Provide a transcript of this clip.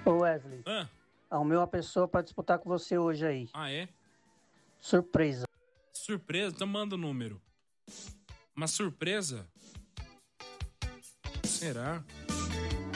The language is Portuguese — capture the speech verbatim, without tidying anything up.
Ô Wesley, Ah, arrumei uma pessoa pra disputar com você hoje aí. ah é? Surpresa. Surpresa? Então manda o número. Uma surpresa? Será?